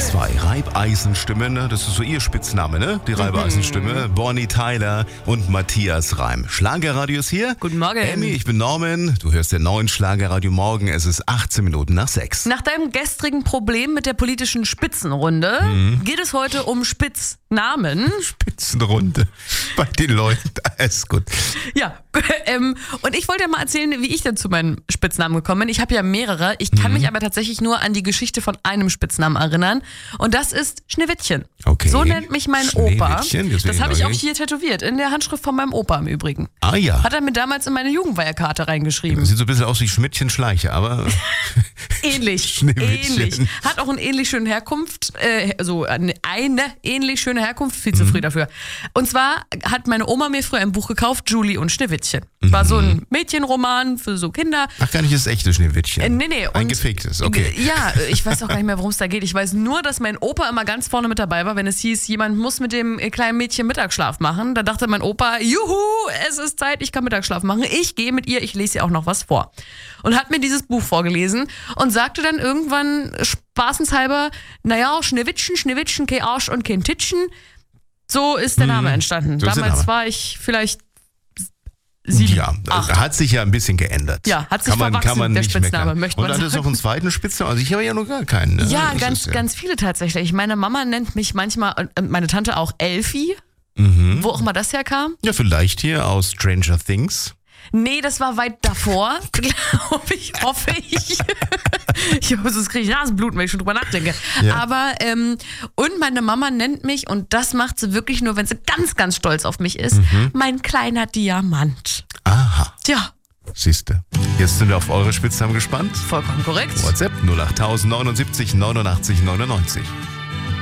zwei Reibeisenstimme, ne? Das ist so ihr Spitzname, ne? Die Reibeisenstimme. Bonnie Tyler und Matthias Reim. Schlagerradio ist hier. Guten Morgen. Emmy, ich bin Norman. Du hörst den neuen Schlagerradio Morgen. Es ist 18 Minuten nach 6. Nach deinem gestrigen Problem mit der politischen Spitzenrunde geht es heute um Spitznamen. Spitzenrunde bei den Leuten. Ist gut. Ja, und ich wollte ja mal erzählen, wie ich denn zu meinem Spitznamen gekommen bin. Ich habe ja mehrere. Ich kann mich aber tatsächlich nur an die Geschichte von einem Spitznamen erinnern. Und das ist Schneewittchen. Okay. So nennt mich mein Opa. Schneewittchen, Das habe ich auch hier tätowiert, in der Handschrift von meinem Opa im Übrigen. Ah ja. Hat er mir damals in meine Jugendweiherkarte reingeschrieben. Sieht so ein bisschen aus wie Schmidtchen Schleicher, aber Ähnlich. Schneewittchen. Ähnlich. Hat auch eine ähnlich schöne Herkunft. Eine ähnlich schöne Herkunft. Viel zu früh dafür. Und zwar hat meine Oma mir früher ein Buch gekauft, Julie und Schneewittchen. War so ein Mädchenroman für so Kinder. Ach, gar nicht das echte Schneewittchen. Nee. Ein gefaktes, okay. Ja, ich weiß auch gar nicht mehr, worum es da geht. Ich weiß nur, dass mein Opa immer ganz vorne mit dabei war, wenn es hieß, jemand muss mit dem kleinen Mädchen Mittagsschlaf machen. Da dachte mein Opa, juhu, es ist Zeit, ich kann Mittagsschlaf machen. Ich gehe mit ihr, ich lese ihr auch noch was vor. Und hat mir dieses Buch vorgelesen und sagte dann irgendwann spaßenshalber, naja, Schneewittchen, kein Arsch und kein Titschen. So ist der Name entstanden. So ist der Damals Name. war ich vielleicht 7, Ja, 8. hat sich ja ein bisschen geändert. Ja, hat sich verwachsen, kann man der nicht Spitzname, meckern. möchte Und man dann ist sagen. noch einen zweiten Spitznamen. Also ich habe ja noch gar keinen. Ne? Ja, Das ist ganz viele tatsächlich. Meine Mama nennt mich manchmal, und meine Tante auch Elfie, wo auch mal das herkam. Ja, vielleicht hier aus Stranger Things. Nee, das war weit davor, glaube ich, hoffe ich. Sonst kriege ich Nasenbluten, wenn ich schon drüber nachdenke. Ja. Aber, und meine Mama nennt mich, und das macht sie wirklich nur, wenn sie ganz, ganz stolz auf mich ist, mein kleiner Diamant. Aha, Tja, siehste. Jetzt sind wir auf eure Spitznamen gespannt. vollkommen korrekt. WhatsApp 08000 79 89 99.